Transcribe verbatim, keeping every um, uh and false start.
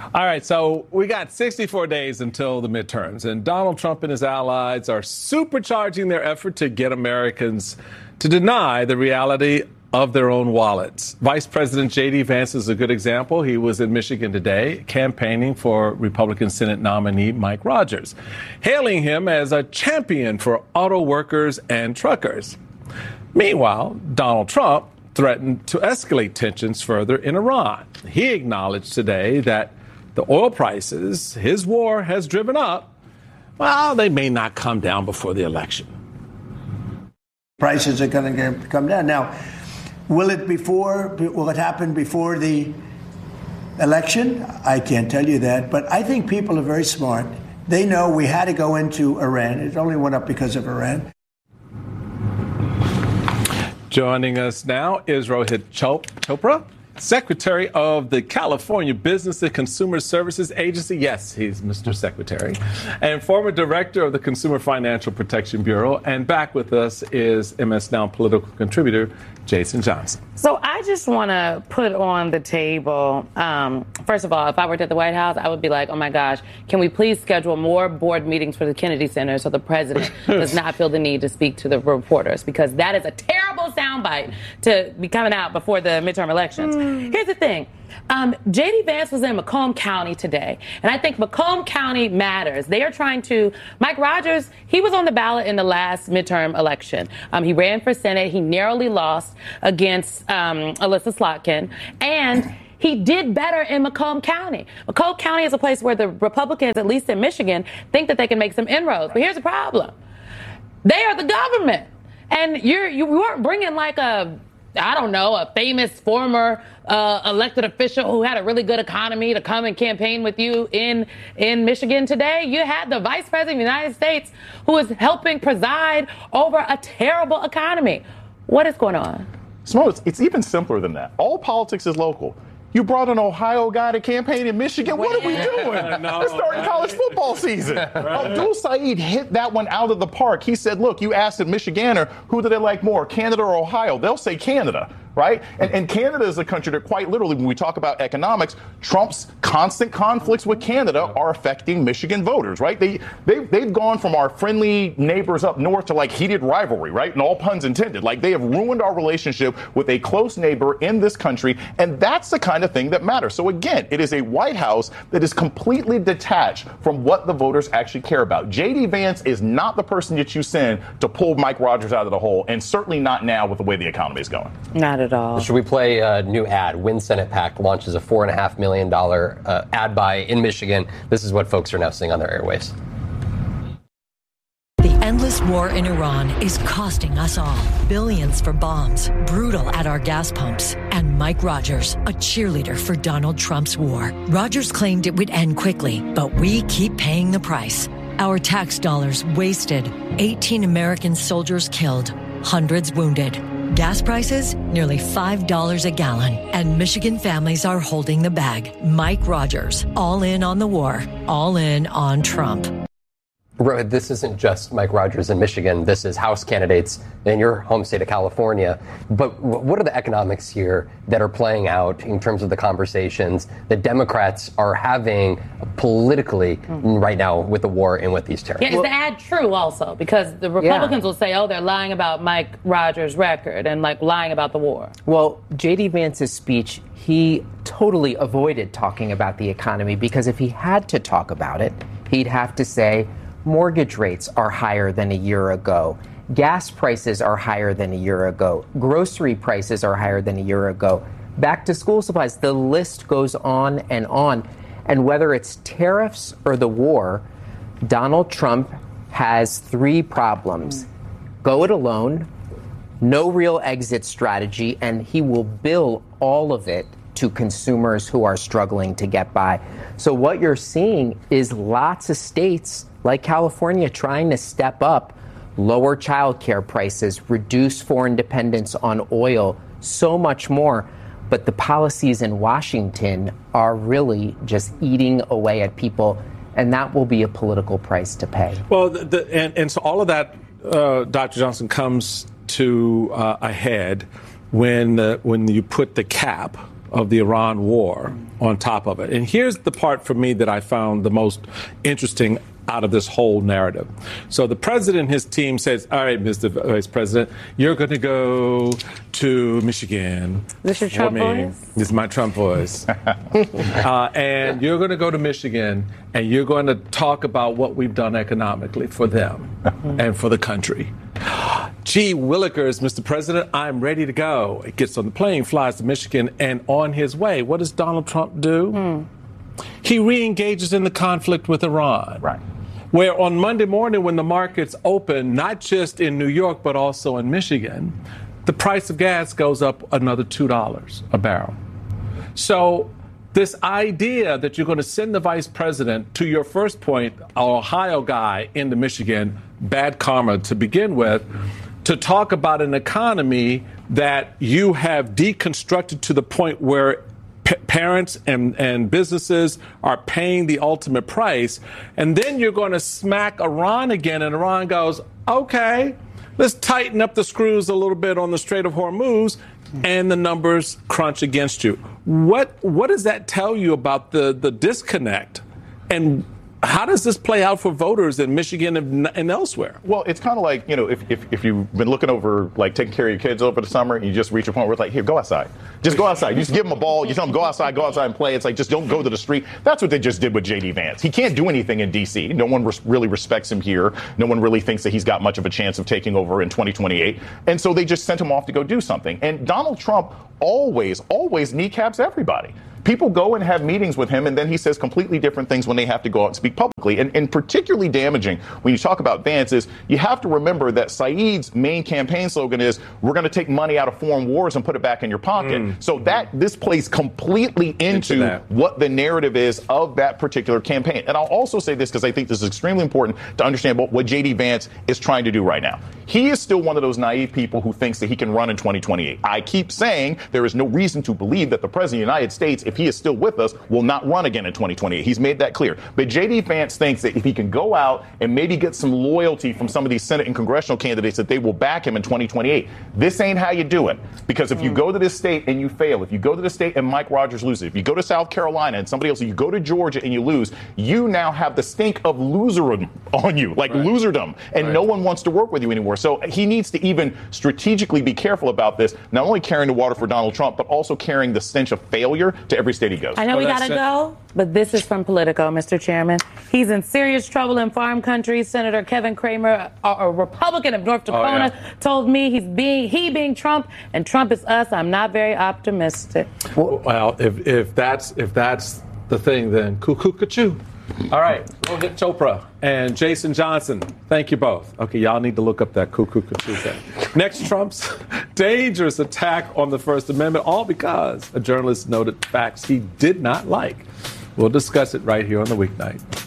All right, so we got sixty-four days until the midterms, and Donald Trump and his allies are supercharging their effort to get Americans to deny the reality of their own wallets. Vice President J D. Vance is a good example. He was in Michigan today campaigning for Republican Senate nominee Mike Rogers, hailing him as a champion for auto workers and truckers. Meanwhile, Donald Trump threatened to escalate tensions further in Iran. He acknowledged today that the oil prices his war has driven up, well, they may not come down before the election. Prices are going to come down. Now, will it before, will it happen before the election? I can't tell you that, but I think people are very smart. They know we had to go into Iran. It only went up because of Iran. Joining us now is Rohit Chopra, Secretary of the California Business and Consumer Services Agency. Yes, he's Mister Secretary. And former Director of the Consumer Financial Protection Bureau. And back with us is M S Now political contributor Jason Johnson. So I just want to put on the table, um, first of all, if I were at the White House, I would be like, oh, my gosh, can we please schedule more board meetings for the Kennedy Center so the president does not feel the need to speak to the reporters, because that is a terrible soundbite to be coming out before the midterm elections. Mm. Here's the thing. Um, J D. Vance was in Macomb County today, and I think Macomb County matters. They are trying to, Mike Rogers, he was on the ballot in the last midterm election. Um, he ran for Senate. He narrowly lost against um, Alyssa Slotkin, and he did better in Macomb County. Macomb County is a place where the Republicans, at least in Michigan, think that they can make some inroads. But here's the problem. They are the government, and you're, you weren't bringing like a, I don't know, a famous former uh, elected official who had a really good economy to come and campaign with you in in Michigan today. You had the Vice President of the United States who is helping preside over a terrible economy. What is going on? Smoke, it's even simpler than that. All politics is local. You brought an Ohio guy to campaign in Michigan. What are we doing? no, We're starting college football season. Right. Abdul Saeed hit that one out of the park. He said, look, you asked a Michigander, who do they like more, Canada or Ohio? They'll say Canada, right? And, and Canada is a country that quite literally, when we talk about economics, Trump's constant conflicts with Canada are affecting Michigan voters, right? They, they, they've gone from our friendly neighbors up north to like heated rivalry, right? And all puns intended. Like they have ruined our relationship with a close neighbor in this country. And that's the kind of thing that matters. So again, it is a White House that is completely detached from what the voters actually care about. J D. Vance is not the person that you send to pull Mike Rogers out of the hole, and certainly not now with the way the economy is going. Not at all. Should we play a new ad? Win Senate PAC launches a four and a half million dollar uh, ad buy in Michigan. This is what folks are now seeing on their airwaves. The endless war in Iran is costing us all billions for bombs, brutal at our gas pumps, and Mike Rogers, a cheerleader for Donald Trump's war. Rogers claimed it would end quickly, but we keep paying the price. Our tax dollars wasted, eighteen American soldiers killed, hundreds wounded. Gas prices, nearly five dollars a gallon, and Michigan families are holding the bag. Mike Rogers, all in on the war, all in on Trump. Rohit, this isn't just Mike Rogers in Michigan. This is House candidates in your home state of California. But what are the economics here that are playing out in terms of the conversations that Democrats are having politically mm. right now with the war and with these tariffs? Yeah, is well, the ad true also? Because the Republicans yeah. will say, oh, they're lying about Mike Rogers' record and like lying about the war. Well, J D. Vance's speech, he totally avoided talking about the economy, because if he had to talk about it, he'd have to say, mortgage rates are higher than a year ago. Gas prices are higher than a year ago. Grocery prices are higher than a year ago. Back to school supplies. The list goes on and on. And whether it's tariffs or the war, Donald Trump has three problems. Go it alone, no real exit strategy, and he will bill all of it to consumers who are struggling to get by. So what you're seeing is lots of states like California trying to step up, lower child care prices, reduce foreign dependence on oil, so much more. But the policies in Washington are really just eating away at people, and that will be a political price to pay. Well, the, the, and, and so all of that, uh, Doctor Johnson, comes to uh, a head when uh, when you put the cap of the Iran war on top of it. And here's the part for me that I found the most interesting out of this whole narrative. So the president and his team says, all right, Mister Vice President, you're going to go to Michigan. This your Trump voice? This is my Trump voice. uh, and you're going to go to Michigan and you're going to talk about what we've done economically for them and for the country. Gee willikers, Mister President, I'm ready to go. He gets on the plane, flies to Michigan, and on his way, what does Donald Trump do? Hmm. He re-engages in the conflict with Iran. Right. Where on Monday morning when the markets open, not just in New York, but also in Michigan, the price of gas goes up another two dollars a barrel. So this idea that you're going to send the vice president, to your first point, an Ohio guy into Michigan, bad karma to begin with, to talk about an economy that you have deconstructed to the point where p- parents and, and businesses are paying the ultimate price. And then you're going to smack Iran again, and Iran goes, okay, let's tighten up the screws a little bit on the Strait of Hormuz, and the numbers crunch against you. What what does that tell you about the, the disconnect? And how does this play out for voters in Michigan and, and elsewhere? Well, it's kind of like, you know, if, if, if you've been looking over, like, taking care of your kids over the summer, and you just reach a point where it's like, here, go outside. Just go outside. You just give them a ball. You tell them, go outside, go outside and play. It's like, just don't go to the street. That's what they just did with J D Vance. He can't do anything in D C. No one res- really respects him here. No one really thinks that he's got much of a chance of taking over in twenty twenty-eight. And so they just sent him off to go do something. And Donald Trump always, always kneecaps everybody. People go and have meetings with him, and then he says completely different things when they have to go out and speak publicly. And, and particularly damaging when you talk about Vance is you have to remember that Saeed's main campaign slogan is, we're going to take money out of foreign wars and put it back in your pocket. Mm. So that this plays completely into, into what the narrative is of that particular campaign. And I'll also say this because I think this is extremely important to understand what, what J D Vance is trying to do right now. He is still one of those naive people who thinks that he can run in twenty twenty-eight. I keep saying there is no reason to believe that the president of the United States, if he is still with us, will not run again in twenty twenty-eight. He's made that clear. But J D Vance thinks that if he can go out and maybe get some loyalty from some of these Senate and congressional candidates, that they will back him in twenty twenty-eight. This ain't how you do it. Because if you go to this state and you fail, if you go to the state and Mike Rogers loses, if you go to South Carolina and somebody else, if you go to Georgia and you lose, you now have the stink of loserdom on you, like right. loserdom. And right. no one wants to work with you anymore. So he needs to even strategically be careful about this, not only carrying the water for Donald Trump, but also carrying the stench of failure to every state he goes. I know oh, we got to go, but this is from Politico, Mister Chairman. He's in serious trouble in farm country. Senator Kevin Cramer, a, a Republican of North Dakota, oh, yeah. told me he's being he being Trump and Trump is us. I'm not very optimistic. Well, if if that's if that's the thing, then cuckoo-ca-choo. All right, Rohit Chopra and Jason Johnson, thank you both. Okay, y'all need to look up that cuckoo-ca-choo thing. Next, Trump's dangerous attack on the First Amendment, all because a journalist noted facts he did not like. We'll discuss it right here on The Weeknight.